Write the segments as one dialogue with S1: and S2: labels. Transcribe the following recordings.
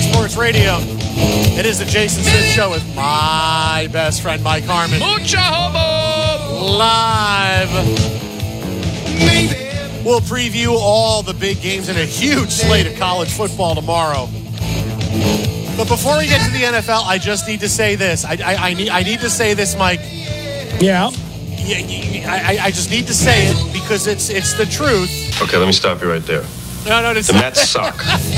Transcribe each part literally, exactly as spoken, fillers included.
S1: Fox Sports Radio. It is the Jason Smith Show with my best friend, Mike Harmon.
S2: Mucha homo!
S1: Live. We'll preview all the big games and a huge slate of college football tomorrow. But before we get to the N F L, I just need to say this. I, I, I need I need to say this, Mike.
S3: Yeah.
S1: Yeah, I, I just need to say it because it's it's the truth.
S2: Okay, let me stop you right there.
S1: No, no, it's
S2: The
S1: not.
S2: Mets suck.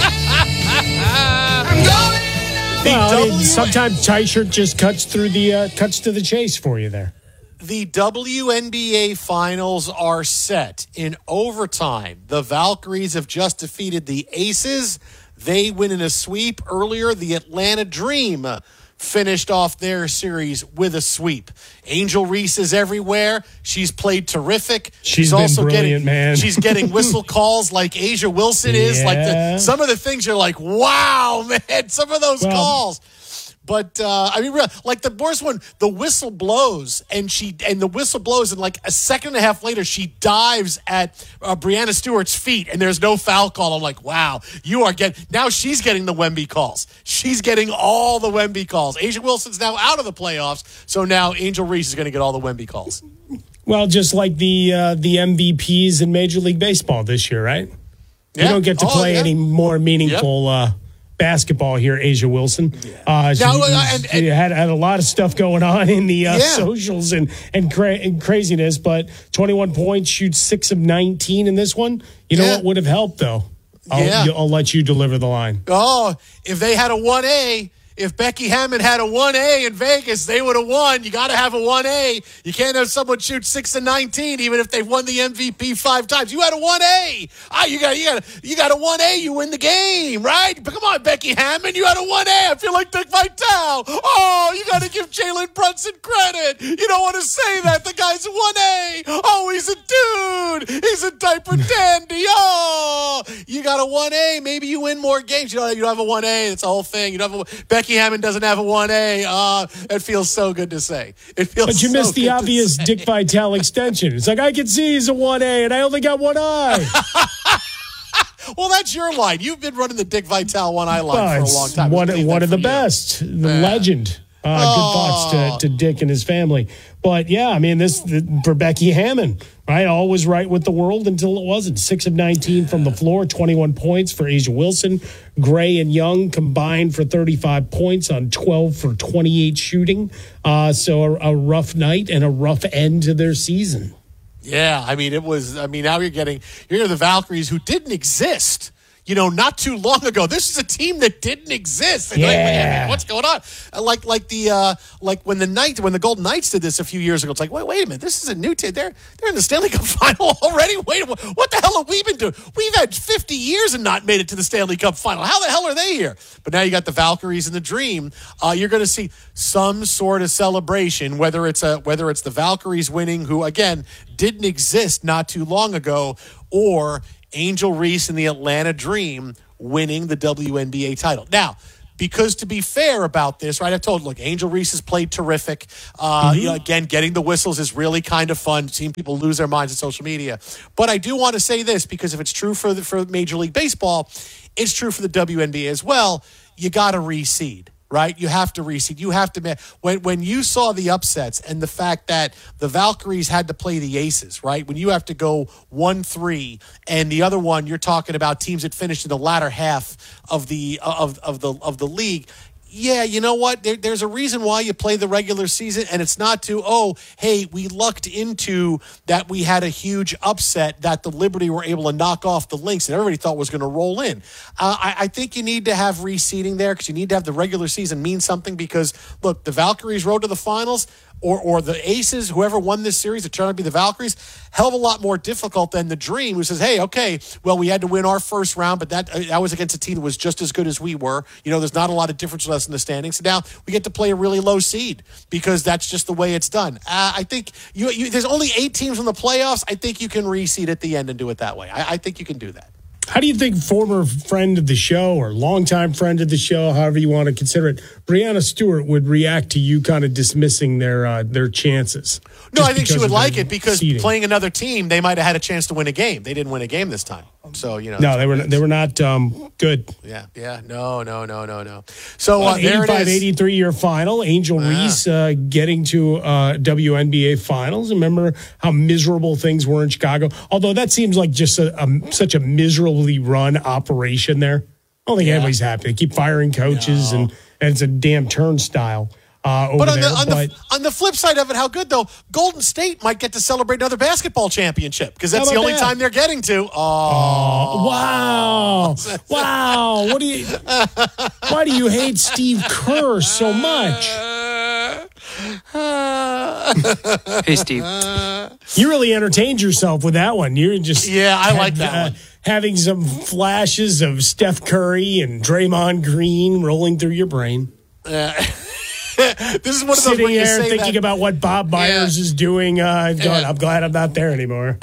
S3: Well, I mean,
S1: W-
S3: sometimes Teichert just cuts through the uh, cuts to the chase for you there.
S1: The W N B A Finals are set in overtime. The Valkyries have just defeated the Aces. They win in a sweep. Earlier, the Atlanta Dream finished off their series with a sweep. Angel Reese is everywhere. She's played terrific.
S3: She's been
S1: also
S3: brilliant,
S1: getting,
S3: man.
S1: She's getting whistle calls like Asia Wilson is. Like the,
S3: Yeah.
S1: some of the things you're like, wow, man. Some of those
S3: Well,
S1: calls. But uh, I mean, real- like the worst one, the whistle blows, and she and the whistle blows, and like a second and a half later, she dives at uh, Brianna Stewart's feet, and there's no foul call. I'm like, wow, you are getting now. She's getting the Wemby calls. She's getting all the Wemby calls. Asia Wilson's now out of the playoffs, so now Angel Reese is going to get all the Wemby calls.
S3: Well, just like the uh, the M V Ps in Major League Baseball this year, right?
S1: Yeah.
S3: You don't get to
S1: Oh,
S3: play
S1: yeah.
S3: any more meaningful uh, basketball here, Asia Wilson. Uh, she,
S1: Now, uh, and-
S3: she had, had a lot of stuff going on in the uh,
S1: Yeah.
S3: socials and and, cra- and craziness, but twenty-one points, shoots six of nineteen in this one. You know
S1: Yeah.
S3: what would have helped, though? I'll,
S1: Yeah.
S3: I'll let you deliver the line.
S1: Oh, if they had a one A, if Becky Hammond had a one A in Vegas, they would have won. You got to have a one A. You can't have someone shoot six and nineteen, even if they've won the M V P five times. You had a one A. Ah, you got you got you got a one A. You win the game, right? But come on, Becky Hammond, you had a one A. I feel like Dick Vitale. Oh, you got to give Jalen Brunson credit. You don't want to say that. The guy's a one A. Oh, he's a dude. He's a diaper dandy. Oh, you got a one A. Maybe you win more games. You don't, you don't have a one A. That's the whole thing. You don't have a Becky Hammond doesn't have a one A. Uh, it feels so good to say. It feels
S3: But you
S1: so
S3: missed the
S1: good to
S3: obvious
S1: say.
S3: Dick Vitale extension. It's like, I can see he's a one A, and I only got one eye.
S1: Well, that's your line. You've been running the Dick Vitale one eye line
S3: Well,
S1: for a
S3: it's
S1: long time.
S3: One,
S1: Let's leave
S3: one
S1: that
S3: of the
S1: for you.
S3: best, the
S1: Yeah.
S3: legend. Uh,
S1: Oh.
S3: Good thoughts to, to Dick and his family. But yeah, I mean, this the, for Becky Hammond, right? All was right with the world until it wasn't. Six of nineteen from the floor, twenty-one points for Asia Wilson. Gray and Young combined for thirty-five points on twelve for twenty-eight shooting. Uh, so a, a rough night and a rough end to their season.
S1: Yeah, I mean, it was. I mean, now you're getting you're getting the Valkyries who didn't exist. You know, not too long ago, this is a team that didn't exist. And you're like, wait a
S3: Yeah.
S1: minute, what's going on? Uh, Like, like the, uh, like when the Knights, when the Golden Knights did this a few years ago, it's like, wait, wait a minute, this is a new team. They're they're in the Stanley Cup final already. Wait, what, what the hell have we been doing? We've had fifty years and not made it to the Stanley Cup final. How the hell are they here? But now you got the Valkyries and the Dream. Uh, you're going to see some sort of celebration, whether it's a whether it's the Valkyries winning, who again didn't exist not too long ago, or Angel Reese and the Atlanta Dream winning the W N B A title. Now, because to be fair about this, right, I've told, look, Angel Reese has played terrific. Uh,
S3: Mm-hmm.
S1: you know, again, getting the whistles is really kind of fun, seeing people lose their minds on social media. But I do want to say this, because if it's true for, the, for Major League Baseball, it's true for the W N B A as well. You got to reseed. Right? You have to reseed. You have to – when when you saw the upsets and the fact that the Valkyries had to play the Aces, right? When you have to go one three and the other one, you're talking about teams that finished in the latter half of the of of the of the league. Yeah, you know what? There, there's a reason why you play the regular season, and it's not to, oh, hey, we lucked into that we had a huge upset that the Liberty were able to knock off the Lynx and everybody thought was going to roll in. Uh, I, I think you need to have reseeding there because you need to have the regular season mean something because, look, the Valkyries rode to the finals. Or, or the Aces, whoever won this series, it turned out to be the Valkyries, hell of a lot more difficult than the Dream, who says, hey, okay, well, we had to win our first round, but that that was against a team that was just as good as we were. You know, there's not a lot of difference with us in the standings. So now we get to play a really low seed because that's just the way it's done. Uh, I think you, you, there's only eight teams in the playoffs. I think you can reseed at the end and do it that way. I, I think you can do that.
S3: How do you think former friend of the show or longtime friend of the show, however you want to consider it, Brianna Stewart would react to you kind of dismissing their uh, their chances?
S1: No,
S3: Just
S1: I think she
S3: because
S1: would
S3: of
S1: like
S3: their
S1: it because
S3: seeding.
S1: playing another team, they might have had a chance to win a game. They didn't win a game this time. So, you know.
S3: No, they were they were not um, good.
S1: Yeah, yeah. No, no, no, no, no. So uh,
S3: Well,
S1: there it
S3: eighty-five
S1: is.
S3: eighty-three year final. Angel Reese uh, getting to uh, W N B A finals. Remember how miserable things were in Chicago? Although that seems like just a, a, such a miserably run operation there. I don't think
S1: Yeah.
S3: anybody's happy. They keep firing coaches,
S1: No.
S3: and, and it's a damn turnstile. Uh, over
S1: But on
S3: there,
S1: the, on,
S3: but
S1: the, on the flip side of it, how good, though, Golden State might get to celebrate another basketball championship because that's
S3: How
S1: the
S3: about
S1: only
S3: that?
S1: time they're getting to. Oh.
S3: wow, wow! What do you? Why do you hate Steve Kerr so much?
S4: Hey, Steve.
S3: You really entertained yourself with that one. You're just
S1: Yeah, I like that
S3: uh,
S1: one.
S3: Having some flashes of Steph Curry and Draymond Green rolling through your brain.
S1: This is one of those
S3: Sitting
S1: where you
S3: there
S1: say
S3: thinking
S1: that,
S3: about what Bob Myers is doing. Uh, going,
S1: Yeah.
S3: I'm glad I'm not there anymore.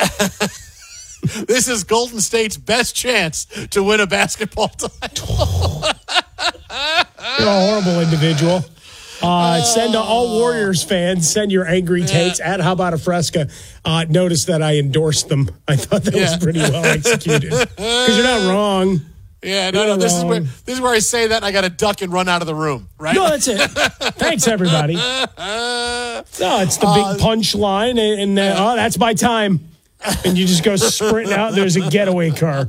S1: this is Golden State's best chance to win a basketball title.
S3: You're a horrible individual. Uh, send to all Warriors fans, send your angry takes at How About a Fresca. Uh, notice that I endorsed them. I thought that
S1: Yeah.
S3: was pretty well executed. Because you're not wrong.
S1: Yeah, no,
S3: You're
S1: no. This is
S3: wrong.
S1: where this is where I say that and I got to duck and run out of the room, right?
S3: No, that's it. Thanks, everybody. No, it's the big punchline, and, and uh, oh, that's my time. And you just go sprinting out. There's a getaway car.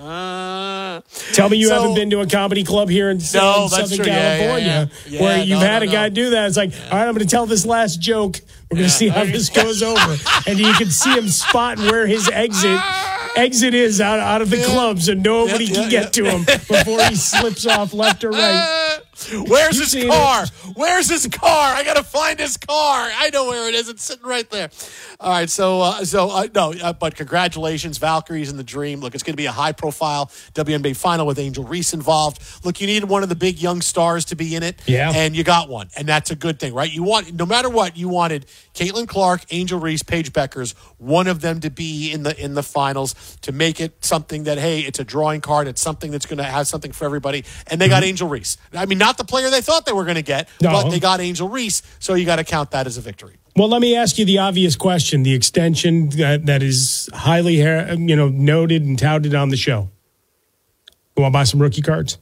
S3: Tell me you
S1: So-
S3: haven't been to a comedy club here in,
S1: No,
S3: Southern
S1: that's true. Yeah, yeah,
S3: California
S1: yeah.
S3: where
S1: Yeah,
S3: you've
S1: no,
S3: had
S1: no,
S3: a guy
S1: no.
S3: do that. It's like, all right, I'm going to tell this last joke. We're going to see how this goes over. And you can see him spotting where his exit exit is out, out of the club so nobody
S1: Yeah,
S3: can
S1: yeah,
S3: get to him before he slips off left or right.
S1: Where's
S3: You've
S1: his
S3: seen
S1: car? Where's his car? I gotta find his car. I know where it is. It's sitting right there. All right. So, uh, so uh, no, uh, but congratulations, Valkyries and the Dream. Look, it's going to be a high-profile W N B A final with Angel Reese involved. Look, you needed one of the big young stars to be in it,
S3: Yeah.
S1: and you got one, and that's a good thing, right? You want, no matter what, you wanted Caitlin Clark, Angel Reese, Paige Beckers, one of them to be in the in the finals to make it something that hey, it's a drawing card. It's something that's going to have something for everybody, and they got Angel Reese. I mean, not the player they thought they were going to get,
S3: No.
S1: but they got Angel Reese, so you got to count that as a victory.
S3: Well, let me ask you the obvious question: the extension that, that is highly, you know, noted and touted on the show. You want to buy some rookie cards?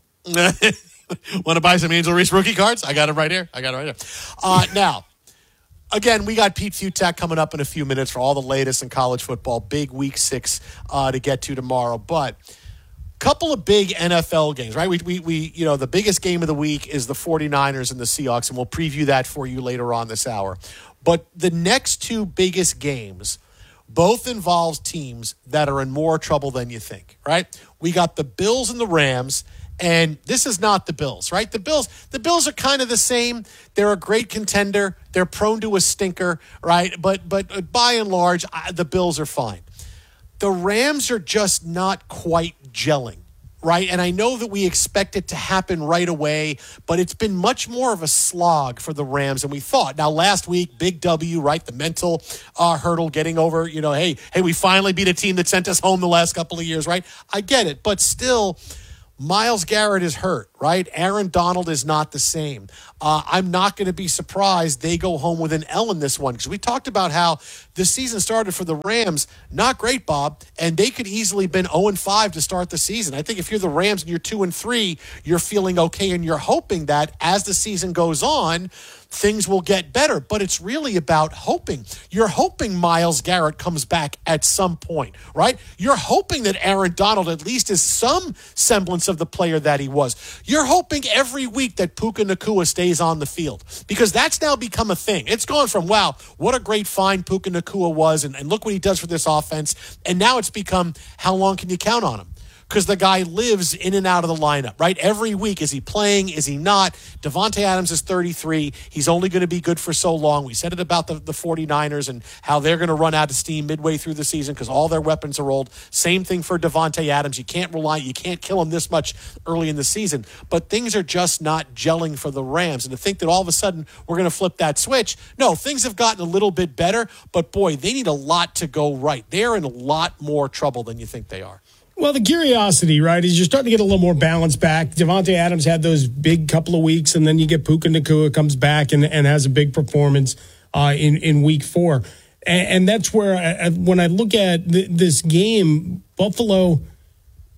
S1: Want to buy some Angel Reese rookie cards? I got it right here. I got it right here. Uh, now, again, we got Pete Futak coming up in a few minutes for all the latest in college football. Big week six uh, to get to tomorrow, but couple of big N F L games, right? We, we, we, you know, the biggest game of the week is the 49ers and the Seahawks, and we'll preview that for you later on this hour. But the next two biggest games both involves teams that are in more trouble than you think, right? We got the Bills and the Rams, and this is not the Bills, right? The Bills, the Bills are kind of the same. They're a great contender. They're prone to a stinker, right? But but by and large, I, the Bills are fine. The Rams are just not quite gelling, right? And I know that we expect it to happen right away, but it's been much more of a slog for the Rams than we thought. Now, last week, big W, right? The mental uh, hurdle, getting over, you know, hey, hey, we finally beat a team that sent us home the last couple of years, right? I get it, but still, Myles Garrett is hurt, right? Aaron Donald is not the same. Uh, I'm not going to be surprised they go home with an L in this one because we talked about how the season started for the Rams. Not great, Bob, and they could easily have been oh and five to start the season. I think if you're the Rams and you're two and three, you're feeling okay and you're hoping that as the season goes on, things will get better, but it's really about hoping. You're hoping Myles Garrett comes back at some point, right? You're hoping that Aaron Donald at least is some semblance of the player that he was. You're hoping every week that Puka Nacua stays on the field because that's now become a thing. It's gone from, wow, what a great find Puka Nacua was, and, and look what he does for this offense, and now it's become, how long can you count on him? Because the guy lives in and out of the lineup, right? Every week, is he playing? Is he not? Devontae Adams is thirty-three. He's only going to be good for so long. We said it about the, the 49ers and how they're going to run out of steam midway through the season because all their weapons are old. Same thing for Devontae Adams. You can't rely, you can't kill him this much early in the season. But things are just not gelling for the Rams. And to think that all of a sudden we're going to flip that switch, no, things have gotten a little bit better. But boy, they need a lot to go right. They're in a lot more trouble than you think they are.
S3: Well, the curiosity, right, is you're starting to get a little more balance back. Devontae Adams had those big couple of weeks, and then you get Puka Nacua comes back and, and has a big performance uh, in, in week four. And, and that's where, I, when I look at th- this game, Buffalo,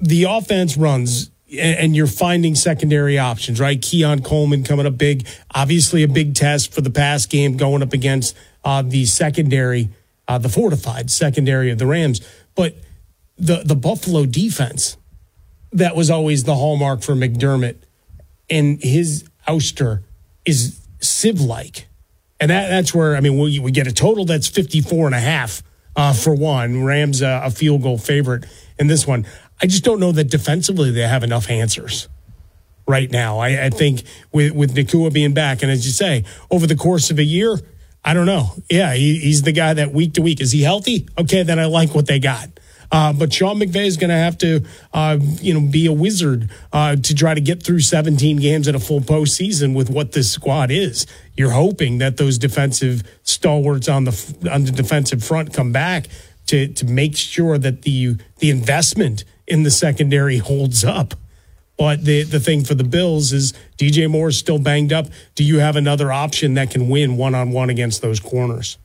S3: the offense runs and you're finding secondary options, right? Keon Coleman coming up big, obviously a big test for the pass game going up against uh, the secondary, uh, the fortified secondary of the Rams. But the, the Buffalo defense, that was always the hallmark for McDermott, and his ouster is sieve-like. And that, that's where, I mean, we, we get a total that's fifty-four and a half uh, for one. Rams uh, a field goal favorite in this one. I just don't know that defensively they have enough answers right now. I, I think with, with Nacua being back, and as you say, over the course of a year, I don't know. Yeah, he, he's the guy that week to week. Is he healthy? Okay, then I like what they got. Uh, but Sean McVay is going to have to, uh, you know, be a wizard uh, to try to get through seventeen games in a full postseason with what this squad is. You're hoping that those defensive stalwarts on the on the defensive front come back to to make sure that the the investment in the secondary holds up. But the the thing for the Bills is D J Moore's still banged up. Do you have another option that can win one-on-one against those corners?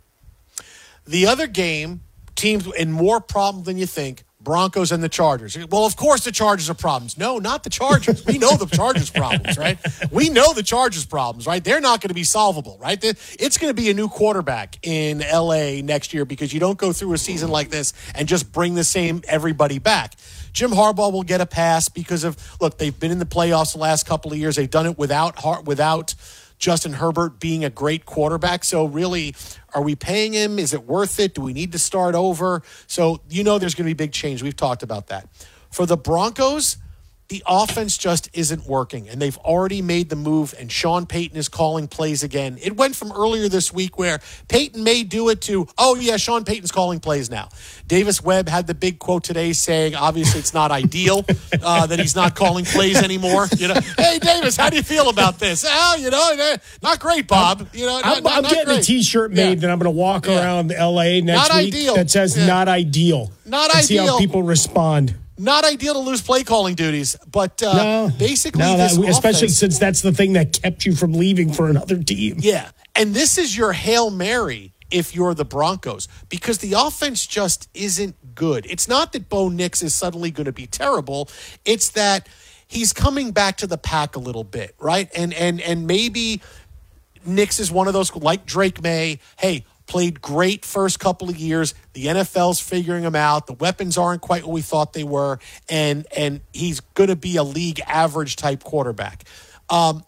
S1: The other game, teams in more problem than you think, Broncos and the Chargers. Well, of course the Chargers are problems. No, not the Chargers. We know the Chargers problems, right? We know the Chargers problems, right? They're not going to be solvable, right? It's going to be a new quarterback in L A next year because you don't go through a season like this and just bring the same everybody back. Jim Harbaugh will get a pass because of, look, they've been in the playoffs the last couple of years. They've done it without without Justin Herbert being a great quarterback. So really, are we paying him? Is it worth it? Do we need to start over? So you know there's going to be big change. We've talked about that. For the Broncos, the offense just isn't working, and they've already made the move, and Sean Payton is calling plays again. It went from earlier this week where Payton may do it to, oh, yeah, Sean Payton's calling plays now. Davis Webb had the big quote today saying, obviously, it's not ideal uh, that he's not calling plays anymore. You know, hey, Davis, how do you feel about this? Oh, you know, not great, Bob. You know, not,
S3: I'm,
S1: not,
S3: I'm
S1: not
S3: getting
S1: great.
S3: a T-shirt made
S1: yeah.
S3: that I'm going to walk
S1: yeah.
S3: around L A next
S1: not
S3: week
S1: ideal.
S3: that says
S1: yeah.
S3: not ideal.
S1: Not
S3: and
S1: ideal.
S3: See how people respond.
S1: Not ideal to lose play calling duties, but uh,
S3: no,
S1: basically,
S3: no,
S1: this
S3: that, especially
S1: offense,
S3: since that's the thing that kept you from leaving for another team.
S1: Yeah, and this is your Hail Mary if you're the Broncos, because the offense just isn't good. It's not that Bo Nix is suddenly going to be terrible. It's that he's coming back to the pack a little bit, right? And and and maybe Nix is one of those, like Drake May, hey, played great first couple of years. The N F L's figuring him out. The weapons aren't quite what we thought they were. And and he's going to be a league average type quarterback. Um,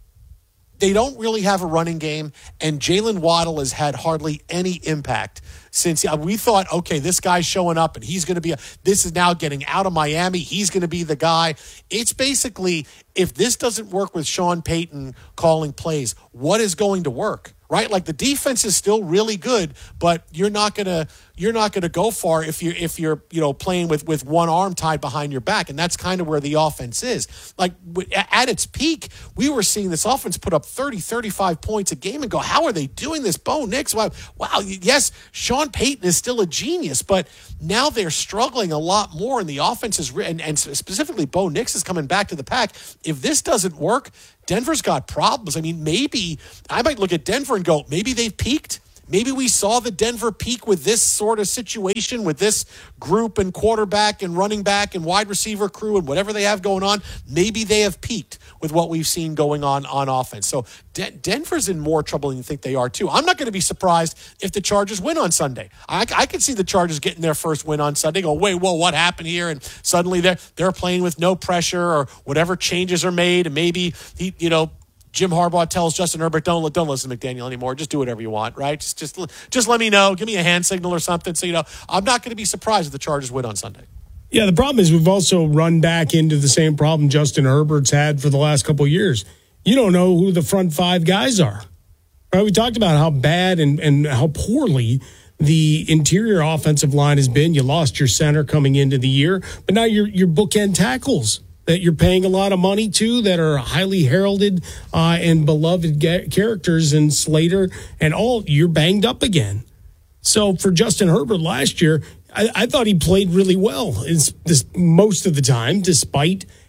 S1: they don't really have a running game, and Jalen Waddle has had hardly any impact since uh, we thought, okay, this guy's showing up and he's going to be, a, this is now getting out of Miami. He's going to be the guy. It's basically, if this doesn't work with Sean Payton calling plays, what is going to work? Right? Like the defense is still really good, but you're not gonna you're not gonna go far if you're if you're you know playing with, with one arm tied behind your back, and that's kind of where the offense is. Like at its peak, we were seeing this offense put up thirty, thirty-five points a game and go, how are they doing this? Bo Nix, wow, wow, yes, Sean Payton is still a genius, but now they're struggling a lot more, and the offense is and, and specifically Bo Nix is coming back to the pack. If this doesn't work, Denver's got problems. I mean, maybe I might look at Denver and go, maybe they've peaked. Maybe we saw the Denver peak with this sort of situation, with this group and quarterback and running back and wide receiver crew and whatever they have going on. Maybe they have peaked with what we've seen going on on offense. So De- Denver's in more trouble than you think they are, too. I'm not going to be surprised if the Chargers win on Sunday. I, I could see the Chargers getting their first win on Sunday, go, wait, whoa, what happened here? And suddenly they're, they're playing with no pressure or whatever changes are made. And maybe, he, you know, Jim Harbaugh tells Justin Herbert, don't don't listen to McDaniel anymore. Just do whatever you want, right? Just just just let me know. Give me a hand signal or something. So, you know, I'm not going to be surprised if the Chargers win on Sunday.
S3: Yeah, the problem is we've also run back into the same problem Justin Herbert's had for the last couple of years. You don't know who the front five guys are. Right? We talked about how bad and, and how poorly the interior offensive line has been. You lost your center coming into the year, but now your your bookend tackles that you're paying a lot of money to that are highly heralded uh, and beloved ga- characters and Slater and all, you're banged up again. So for Justin Herbert last year, I, I thought he played really well it's, this, most of the time, despite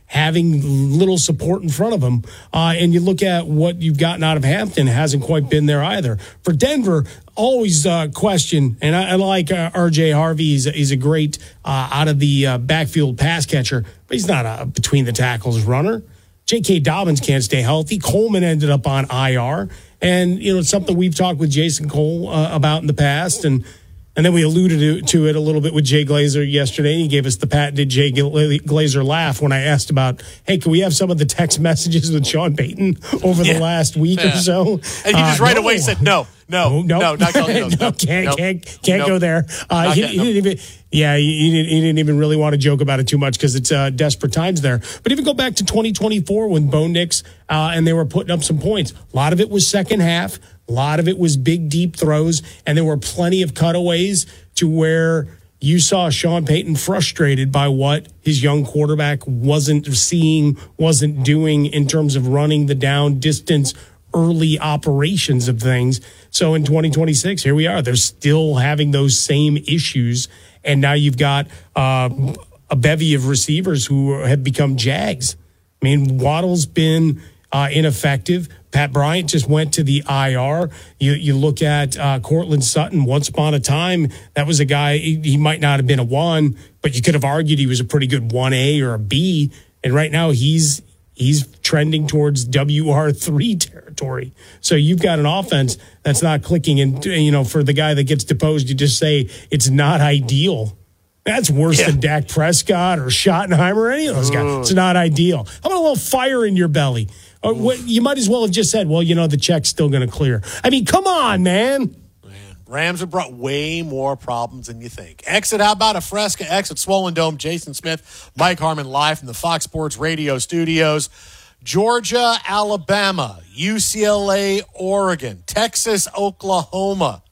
S3: having little support in front of him. Uh, and you look at what you've gotten out of Hampton, hasn't quite been there either. For Denver, always uh, question, and I, I like uh, R J Harvey. He's a, he's a great uh, out of the uh, backfield pass catcher, but he's not a between the tackles runner. J K. Dobbins can't stay healthy. Coleman ended up on I R. And, you know, it's something we've talked with Jason Cole uh, about in the past. And and then we alluded to, to it a little bit with Jay Glazer yesterday. He gave us the patented Jay Glazer laugh when I asked about, hey, can we have some of the text messages with Sean Payton over yeah. the last week yeah. or so?
S1: And he just uh, right no. away said, no, no, no, no, not going
S3: no, no, can't,
S1: no,
S3: can't, can't no, go there. Uh, he,
S1: that,
S3: he
S1: no.
S3: didn't even, yeah, he, he, didn't, he didn't even really want to joke about it too much because it's uh, desperate times there. But even go back to twenty twenty-four when Bo Nix uh, and they were putting up some points. A lot of it was second half. A lot of it was big, deep throws, and there were plenty of cutaways to where you saw Sean Payton frustrated by what his young quarterback wasn't seeing, wasn't doing in terms of running the down distance, early operations of things. So in twenty twenty-six, here we are. They're still having those same issues, and now you've got uh, a bevy of receivers who have become Jags. I mean, Waddle's been uh, ineffective. Pat Bryant just went to the I R. You you look at uh, Cortland Sutton. Once upon a time, that was a guy, he, he might not have been a one, but you could have argued he was a pretty good one A or a B. And right now he's he's trending towards W R three territory. So you've got an offense that's not clicking. And, you know, for the guy that gets deposed, you just say it's not ideal. That's worse yeah. than Dak Prescott or Schottenheimer or any of those guys. Ooh. It's not ideal. How about a little fire in your belly? Or what, you might as well have just said, well, you know, the check's still going to clear. I mean, come on, man.
S1: man. Rams have brought way more problems than you think. Exit, how about a Fresca Exit Swollen Dome? Jason Smith, Mike Harmon live from the Fox Sports Radio studios. Georgia, Alabama, U C L A, Oregon, Texas, Oklahoma,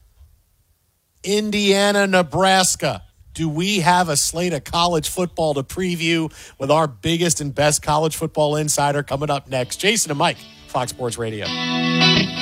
S1: Indiana, Nebraska. Do we have a slate of college football to preview with our biggest and best college football insider coming up next? Jason and Mike, Fox Sports Radio.